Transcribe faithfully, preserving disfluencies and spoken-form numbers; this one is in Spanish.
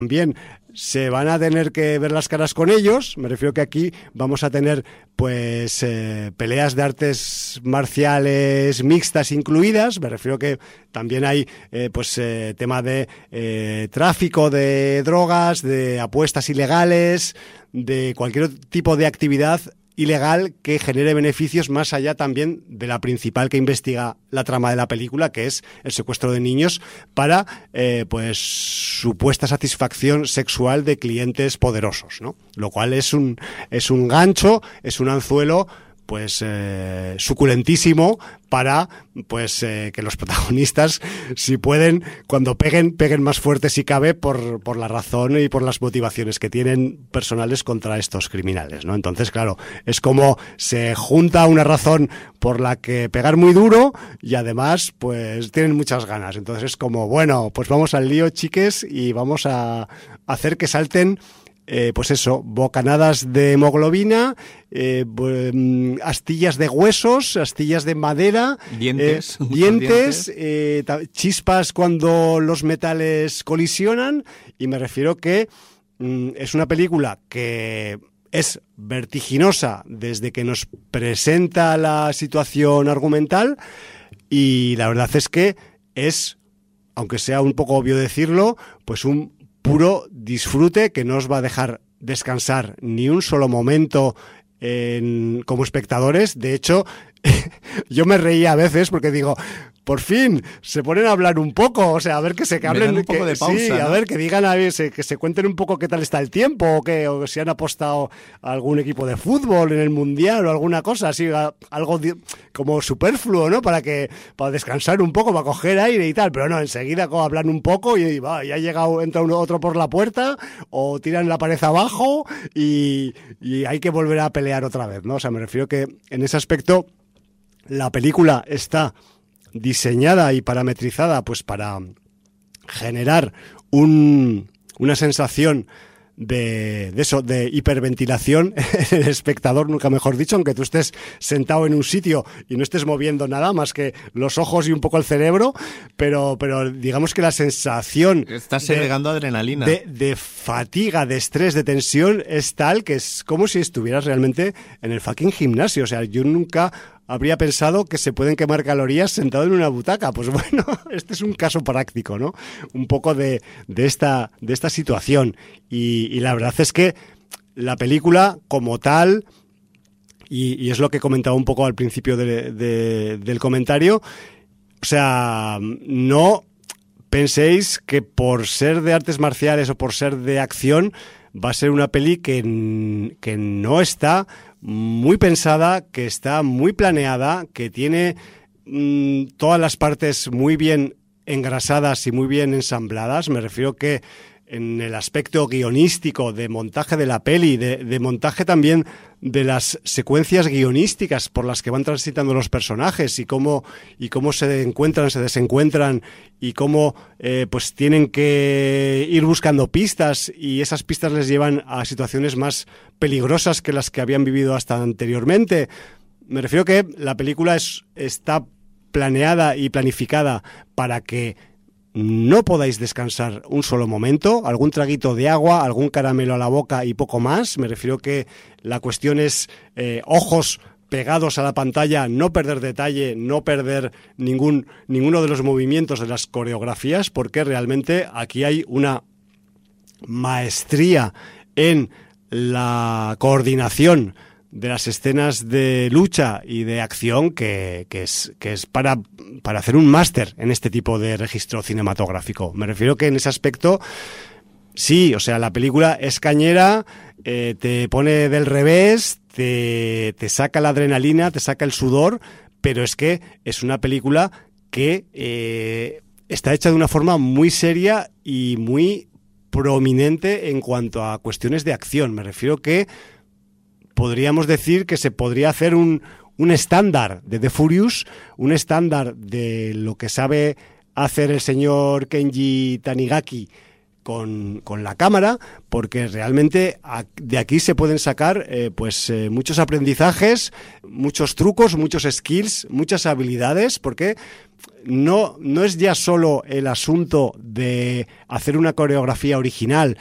también se van a tener que ver las caras con ellos. Me refiero que aquí vamos a tener pues eh, peleas de artes marciales mixtas incluidas. Me refiero que también hay eh, pues eh, tema de eh, tráfico de drogas, de apuestas ilegales, de cualquier tipo de actividad ilegal que genere beneficios más allá también de la principal que investiga la trama de la película, que es el secuestro de niños para eh, pues supuesta satisfacción sexual de clientes poderosos, ¿no? Lo cual es un es un gancho, es un anzuelo pues eh, suculentísimo para pues eh, que los protagonistas, si pueden, cuando peguen, peguen más fuerte si cabe por, por la razón y por las motivaciones que tienen personales contra estos criminales, ¿no? Entonces, claro, es como se junta una razón por la que pegar muy duro y además pues tienen muchas ganas. Entonces es como, bueno, pues vamos al lío, chiques, y vamos a hacer que salten Eh, pues eso, bocanadas de hemoglobina, eh, astillas de huesos, astillas de madera, dientes, eh, dientes, dientes. Eh, chispas cuando los metales colisionan, y me refiero que mm, es una película que es vertiginosa desde que nos presenta la situación argumental, y la verdad es que es, aunque sea un poco obvio decirlo, pues un puro disfrute que no os va a dejar descansar ni un solo momento en, como espectadores. De hecho, yo me reía a veces porque digo, por fin se ponen a hablar un poco, o sea, a ver que se que hablen un poco que, de pausa, sí, ¿no? A ver que digan, a ver, se, que se cuenten un poco qué tal está el tiempo, o que o si han apostado a algún equipo de fútbol en el mundial o alguna cosa así, a, algo di, como superfluo, ¿no? Para que para descansar un poco, para coger aire y tal, pero no, enseguida como hablan un poco y, y va, ya ha llegado, entra uno otro por la puerta o tiran la pared abajo y, y hay que volver a pelear otra vez, ¿no? O sea, me refiero que en ese aspecto la película está diseñada y parametrizada pues para generar un, una sensación de, de eso, de hiperventilación en el espectador, nunca mejor dicho, aunque tú estés sentado en un sitio y no estés moviendo nada más que los ojos y un poco el cerebro, pero, pero digamos que la sensación estás segregando de, adrenalina de, de fatiga, de estrés, de tensión es tal que es como si estuvieras realmente en el fucking gimnasio. O sea, yo nunca habría pensado que se pueden quemar calorías sentado en una butaca. Pues bueno, este es un caso práctico, ¿no? Un poco de, de, esta, de esta situación. Y, y la verdad es que la película como tal, y, y es lo que comentaba un poco al principio de, de, del comentario, o sea, no penséis que por ser de artes marciales o por ser de acción va a ser una peli que, que no está muy pensada, que está muy planeada, que tiene mmm, todas las partes muy bien engrasadas y muy bien ensambladas. Me refiero que en el aspecto guionístico, de montaje de la peli, de, de montaje también de las secuencias guionísticas por las que van transitando los personajes y cómo, y cómo se encuentran, se desencuentran y cómo eh, pues tienen que ir buscando pistas y esas pistas les llevan a situaciones más peligrosas que las que habían vivido hasta anteriormente. Me refiero que la película es, está planeada y planificada para que no podáis descansar un solo momento, algún traguito de agua, algún caramelo a la boca y poco más. Me refiero que la cuestión es eh, ojos pegados a la pantalla, no perder detalle, no perder ningún ninguno de los movimientos de las coreografías, porque realmente aquí hay una maestría en la coordinación de las escenas de lucha y de acción que, que es, que es para, para hacer un máster en este tipo de registro cinematográfico. Me refiero que en ese aspecto, sí, o sea, la película es cañera, eh, te pone del revés, te, te saca la adrenalina, te saca el sudor, pero es que es una película que eh, está hecha de una forma muy seria y muy prominente en cuanto a cuestiones de acción. Me refiero que podríamos decir que se podría hacer un, un estándar de The Furious, un estándar de lo que sabe hacer el señor Kenji Tanigaki con, con la cámara, porque realmente a, de aquí se pueden sacar eh, pues eh, muchos aprendizajes, muchos trucos, muchos skills, muchas habilidades, porque no, no es ya solo el asunto de hacer una coreografía original